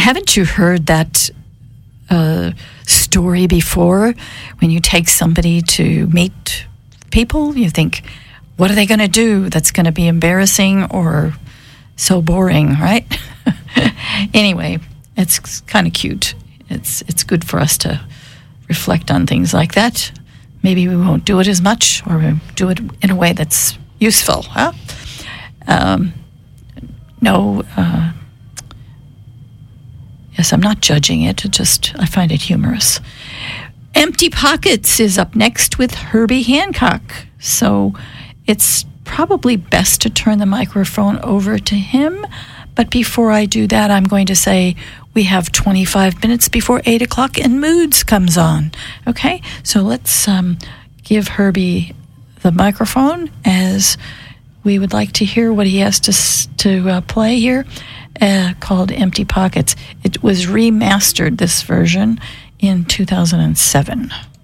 Haven't you heard that story before? When you take somebody to meet people, you think, what are they going to do that's going to be embarrassing or so boring, right? Anyway, it's kind of cute. It's good for us to reflect on things like that. Maybe we won't do it as much, or we'll do it in a way that's useful, huh? Yes, I'm not judging it. I find it humorous. Empty Pockets is up next with Herbie Hancock. So it's probably best to turn the microphone over to him. But before I do that, I'm going to say we have 25 minutes before 8 o'clock and Moods comes on. Okay? So let's give Herbie the microphone, as we would like to hear what he has to play here, called Empty Pockets. It was remastered, this version, in 2007.